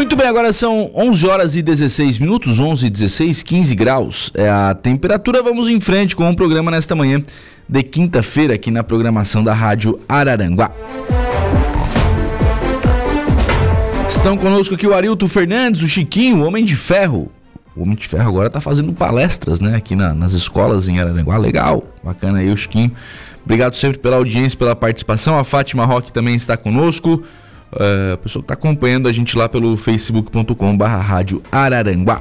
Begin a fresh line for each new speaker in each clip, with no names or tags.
Muito bem, agora são 11 horas e 16 minutos, 11 e 16, 15 graus é a temperatura. Vamos em frente com o programa nesta manhã de quinta-feira aqui na programação da Rádio Araranguá. Estão conosco aqui o Arilton Fernandes, o Chiquinho, o Homem de Ferro. O Homem de Ferro agora está fazendo palestras, né, aqui nas escolas em Araranguá. Legal, bacana aí o Chiquinho. Obrigado sempre pela audiência, pela participação. A Fátima Roque também está conosco. A pessoa que está acompanhando a gente lá pelo facebook.com/Rádio Araranguá.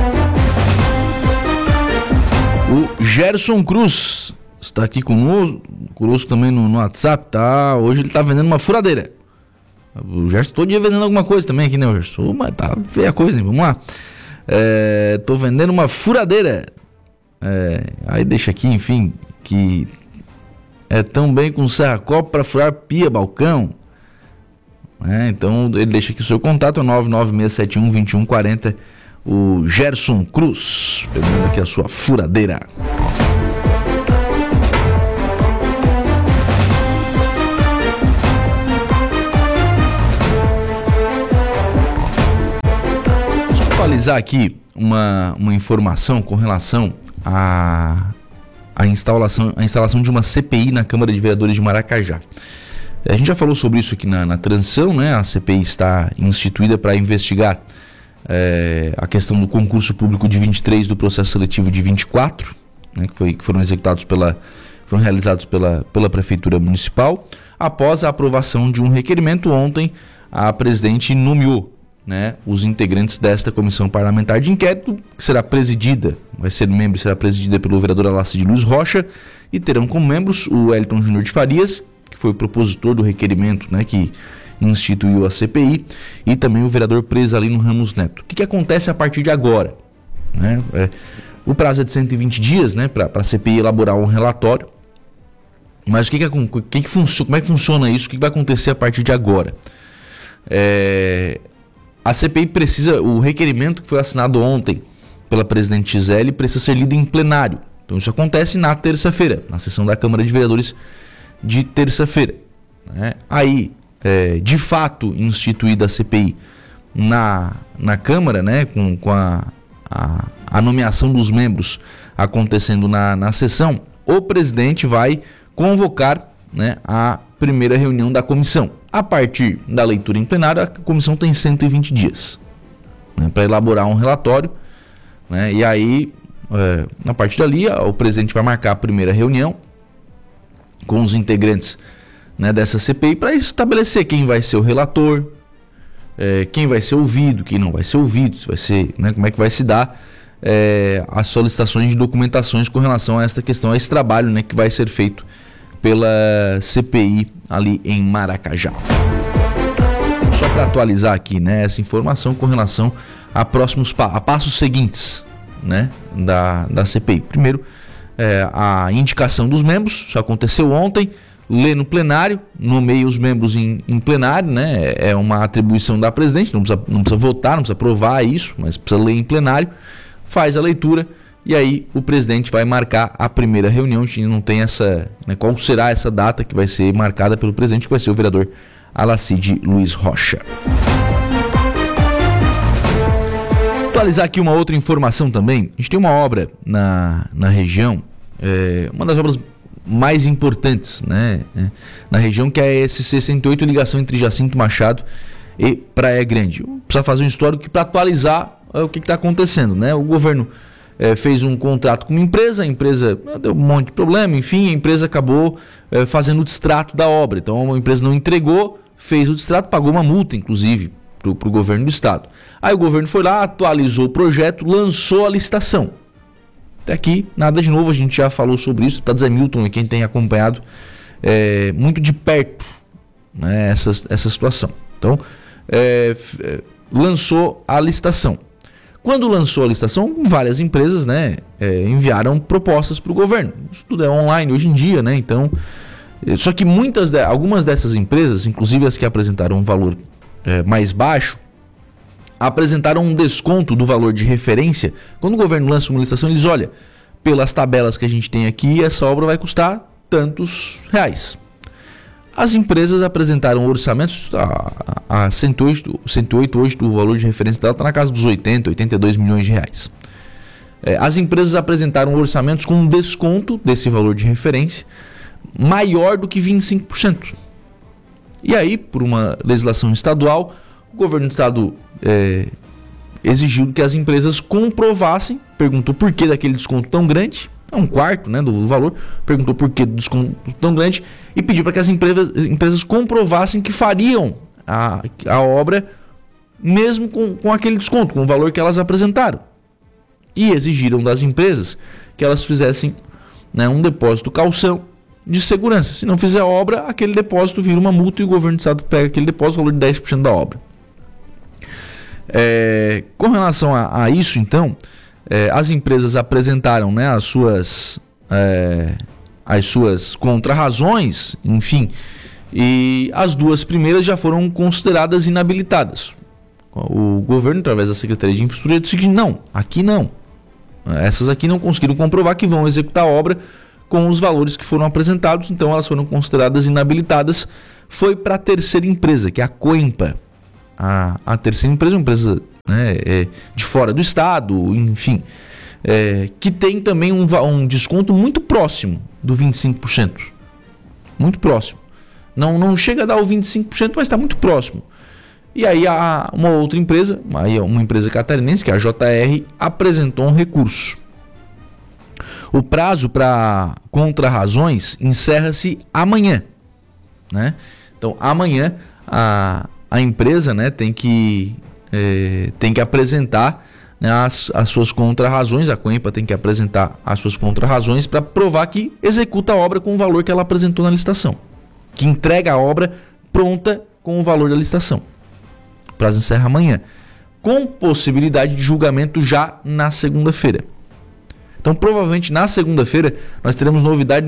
O Gerson Cruz está aqui conosco também no WhatsApp, tá? Hoje ele está vendendo uma furadeira. O Gerson todo dia vendendo alguma coisa também aqui, né, Gerson? Mas tá feia a coisa, hein? Vamos lá. Tô vendendo uma furadeira. Aí deixa aqui, enfim, que é tão bem com serra-copo para furar pia, balcão. Então ele deixa aqui o seu contato, 996712140, o Gerson Cruz, pegando aqui a sua furadeira. Deixa eu atualizar aqui uma informação com relação à instalação de uma CPI na Câmara de Vereadores de Maracajá. A gente já falou sobre isso aqui na transição, né? A CPI está instituída para investigar a questão do concurso público de 23 do processo seletivo de 24, né? que foram realizados pela Prefeitura Municipal. Após a aprovação de um requerimento ontem, a presidente nomeou, né, os integrantes desta comissão parlamentar de inquérito, que será presidida pelo vereador Alacide Luiz Rocha, e terão como membros o Elton Júnior de Farias, que foi o propositor do requerimento, né, que instituiu a CPI, e também o vereador Presalino Ramos Neto. O que acontece a partir de agora? Né? O prazo é de 120 dias, né, para a CPI elaborar um relatório. Mas como é que funciona isso? O que vai acontecer a partir de agora? A CPI precisa, o requerimento que foi assinado ontem pela presidente Gisele precisa ser lido em plenário. Então isso acontece na terça-feira, na sessão da Câmara de Vereadores de terça-feira. Né? Aí, de fato, instituída a CPI na Câmara, né, com a nomeação dos membros acontecendo na sessão, o presidente vai convocar, né, a primeira reunião da comissão. A partir da leitura em plenário, a comissão tem 120 dias, né, para elaborar um relatório, né, e aí, a partir dali, o presidente vai marcar a primeira reunião com os integrantes, né, dessa CPI para estabelecer quem vai ser o relator, quem vai ser ouvido, quem não vai ser ouvido, se vai ser, né, como é que vai se dar as solicitações de documentações com relação a esta questão, a esse trabalho, né, que vai ser feito pela CPI ali em Maracajá. Só para atualizar aqui, né, essa informação com relação a passos seguintes, né, da CPI. Primeiro, a indicação dos membros, isso aconteceu ontem, lê no plenário, nomeia os membros em plenário, né, é uma atribuição da presidente, não precisa votar, não precisa aprovar isso, mas precisa ler em plenário, faz a leitura e aí o presidente vai marcar a primeira reunião. A gente não tem né, qual será essa data que vai ser marcada pelo presidente, que vai ser o vereador Alacide Luiz Rocha. Atualizar aqui uma outra informação também. A gente tem uma obra na região, uma das obras mais importantes, né, na região, que é a SC-108, ligação entre Jacinto Machado e Praia Grande. Precisa fazer um histórico para atualizar o que está acontecendo, né? O governo fez um contrato com uma empresa, a empresa deu um monte de problema, enfim, a empresa acabou fazendo o distrato da obra. Então a empresa não entregou, fez o distrato, pagou uma multa, inclusive, para o governo do estado. Aí o governo foi lá, atualizou o projeto, lançou a licitação. Até aqui, nada de novo, a gente já falou sobre isso. O Zé Milton, quem tem acompanhado muito de perto, né, essa situação. Então, lançou a licitação. Quando lançou a licitação, várias empresas, né, enviaram propostas para o governo. Isso tudo é online hoje em dia, né? Então, só que algumas dessas empresas, inclusive as que apresentaram um valor mais baixo, apresentaram um desconto do valor de referência. Quando o governo lança uma licitação, eles olham, pelas tabelas que a gente tem aqui, essa obra vai custar tantos reais. As empresas apresentaram orçamentos, a 108 hoje, o valor de referência dela está na casa dos 82 milhões de reais. As empresas apresentaram orçamentos com um desconto desse valor de referência maior do que 25%. E aí, por uma legislação estadual, o governo do estado exigiu que as empresas comprovassem, perguntou por que daquele desconto tão grande, um quarto, né, do valor, perguntou por que do desconto tão grande e pediu para que as empresas comprovassem que fariam a obra mesmo com aquele desconto, com o valor que elas apresentaram. E exigiram das empresas que elas fizessem, né, um depósito calção de segurança. Se não fizer a obra, aquele depósito vira uma multa e o governo do estado pega aquele depósito, valor de 10% da obra. Com relação a isso, então, as empresas apresentaram, né, as suas contrarrazões, enfim, e as duas primeiras já foram consideradas inabilitadas. O governo, através da Secretaria de Infraestrutura, disse que não, aqui não. Essas aqui não conseguiram comprovar que vão executar a obra com os valores que foram apresentados, então elas foram consideradas inabilitadas. Foi para a terceira empresa, que é a Coempa. A terceira empresa é uma empresa, né, de fora do estado, enfim, que tem também um desconto muito próximo do 25%. Muito próximo. Não chega a dar o 25%, mas está muito próximo. E aí uma outra empresa, uma empresa catarinense, que é a JR, apresentou um recurso. O prazo para contrarrazões encerra-se amanhã, né? Então, amanhã a empresa, né, tem que apresentar, né, as suas contrarrazões, a Coempa tem que apresentar as suas contrarrazões para provar que executa a obra com o valor que ela apresentou na licitação, que entrega a obra pronta com o valor da licitação. O prazo encerra amanhã, com possibilidade de julgamento já na segunda-feira. Então, provavelmente na segunda-feira nós teremos novidade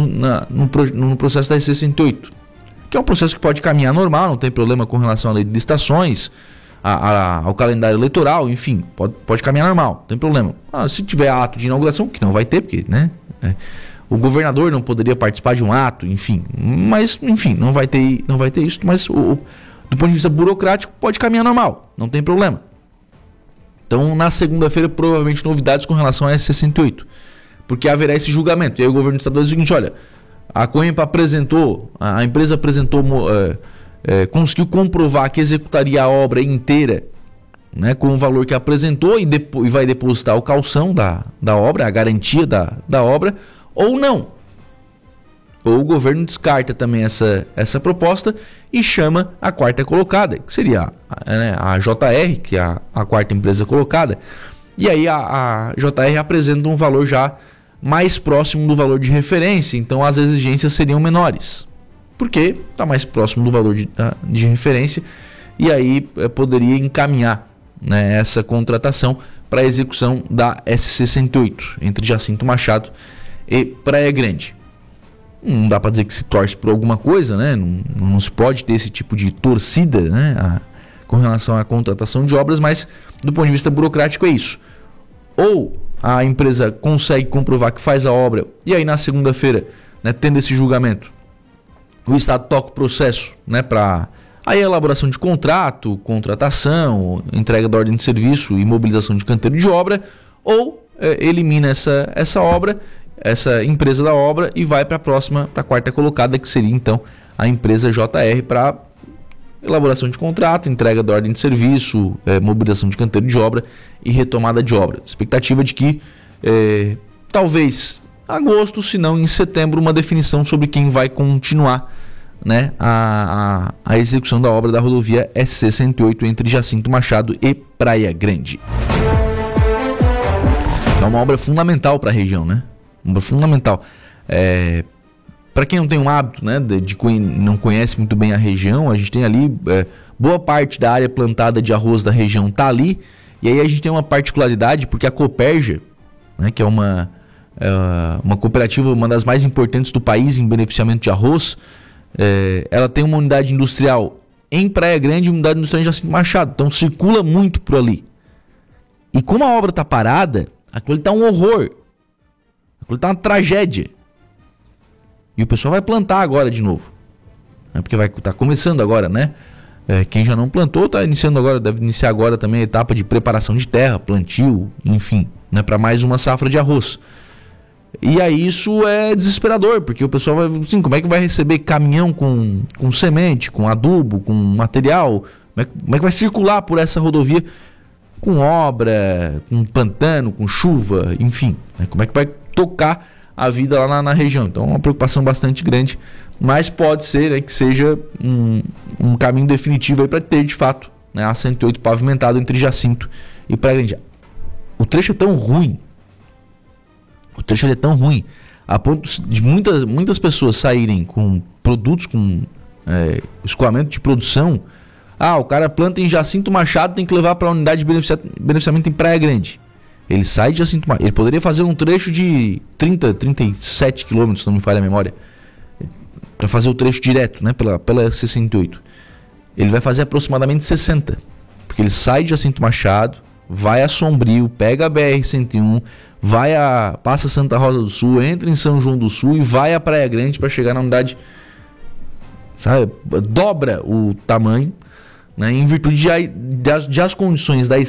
no processo da RC 108, que é um processo que pode caminhar normal, não tem problema com relação à lei de licitações, ao calendário eleitoral, enfim, pode caminhar normal, não tem problema. Se tiver ato de inauguração, que não vai ter, porque, né, o governador não poderia participar de um ato, enfim, mas, enfim, não vai ter isso, mas do ponto de vista burocrático pode caminhar normal, não tem problema. Então, na segunda-feira, provavelmente novidades com relação a RC 108, porque haverá esse julgamento. E aí o governo do estado diz o seguinte: olha, a Coempa apresentou, a empresa apresentou, conseguiu comprovar que executaria a obra inteira, né, com o valor que apresentou e vai depositar o calção da obra, a garantia da obra, ou não. Ou o governo descarta também essa proposta e chama a quarta colocada, que seria a JR, que é a quarta empresa colocada, e aí a JR apresenta um valor já mais próximo do valor de referência, então as exigências seriam menores, porque está mais próximo do valor de referência, e aí poderia encaminhar, né, essa contratação para a execução da SC 108, entre Jacinto Machado e Praia Grande. Não dá para dizer que se torce por alguma coisa, né? Não se pode ter esse tipo de torcida, né, com relação à contratação de obras, mas do ponto de vista burocrático é isso. Ou a empresa consegue comprovar que faz a obra e aí na segunda-feira, né, tendo esse julgamento, o Estado toca o processo, né, para aí a elaboração de contrato, contratação, entrega da ordem de serviço e mobilização de canteiro de obra, ou elimina essa obra, essa empresa da obra, e vai para a quarta colocada, que seria então a empresa JR, para elaboração de contrato, entrega da ordem de serviço, mobilização de canteiro de obra e retomada de obra. Expectativa de que talvez agosto, se não em setembro, uma definição sobre quem vai continuar, né, a execução da obra da rodovia SC 108 entre Jacinto Machado e Praia Grande. É uma obra fundamental para a região, né? Uma obra fundamental. Para quem não tem um hábito, né, não conhece muito bem a região, a gente tem ali boa parte da área plantada de arroz da região está ali, e aí a gente tem uma particularidade, porque a Cooperja, né, que é uma cooperativa, uma das mais importantes do país em beneficiamento de arroz, ela tem uma unidade industrial em Praia Grande e uma unidade industrial em Jacinto Machado, então circula muito por ali. E como a obra está parada, aquilo está um horror, aquilo está uma tragédia. E o pessoal vai plantar agora de novo. né? Porque vai estar começando agora, né? Quem já não plantou está iniciando agora, deve iniciar agora também a etapa de preparação de terra, plantio, enfim, né? Para mais uma safra de arroz. E aí isso é desesperador, porque o pessoal vai assim, como é que vai receber caminhão com semente, com adubo, com material? Como é que vai circular por essa rodovia com obra, com pantano, com chuva, enfim, né? Como é que vai tocar a vida lá na região? Então é uma preocupação bastante grande, mas pode ser, né, que seja um caminho definitivo para ter de fato, né, a 108 pavimentado entre Jacinto e Praia Grande. O trecho é tão ruim, a ponto de muitas pessoas saírem com produtos com escoamento de produção. O cara planta em Jacinto Machado, tem que levar para a unidade de beneficiamento em Praia Grande. Ele sai de Jacinto Machado, ele poderia fazer um trecho de 37 quilômetros, se não me falha a memória, para fazer o trecho direto, né, pela 68. Ele vai fazer aproximadamente 60, porque ele sai de Jacinto Machado, vai a Sombrio, pega a BR-101, passa Santa Rosa do Sul, entra em São João do Sul e vai a Praia Grande para chegar na unidade, sabe, dobra o tamanho, né, em virtude de as condições da